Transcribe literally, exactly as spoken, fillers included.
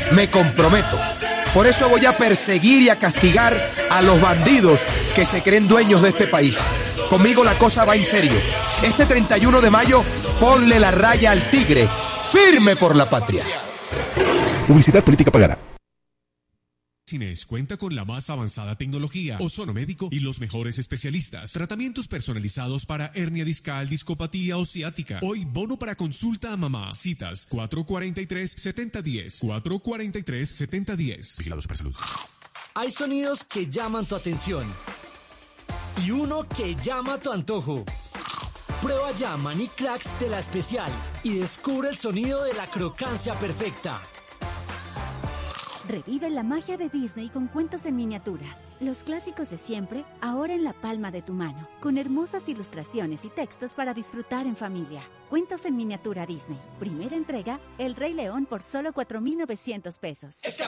me comprometo. Por eso voy a perseguir y a castigar a los bandidos que se creen dueños de este país. Conmigo la cosa va en serio. Este treinta y uno de mayo, ponle la raya al tigre. ¡Firme por la patria! Publicidad política pagada. Cines cuenta con la más avanzada tecnología, ozono médico y los mejores especialistas. Tratamientos personalizados para hernia discal, discopatía o ciática. Hoy, bono para consulta a mamá. Citas cuatro cuatro tres, siete cero uno cero. cuatro cuatro tres, siete cero uno cero. Vigilado Supersalud. Hay sonidos que llaman tu atención y uno que llama tu antojo. Prueba ya Maní Cracks de La Especial y descubre el sonido de la crocancia perfecta. Revive la magia de Disney con cuentos en miniatura. Los clásicos de siempre, ahora en la palma de tu mano, con hermosas ilustraciones y textos para disfrutar en familia. Cuentos en miniatura Disney. Primera entrega, El Rey León por solo cuatro mil novecientos pesos.